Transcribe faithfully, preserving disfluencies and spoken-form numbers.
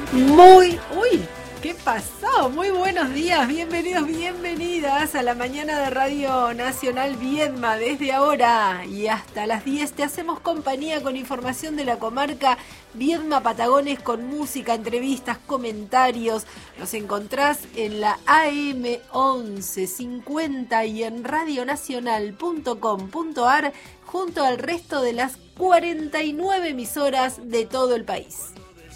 Muy, uy, ¿qué pasó? Muy buenos días, bienvenidos, bienvenidas a la mañana de Radio Nacional Viedma. Desde ahora y hasta las diez te hacemos compañía con información de la comarca Viedma Patagones, con música, entrevistas, comentarios. Nos encontrás en la A M once cincuenta y en radionacional punto com punto a r junto al resto de las cuarenta y nueve emisoras de todo el país.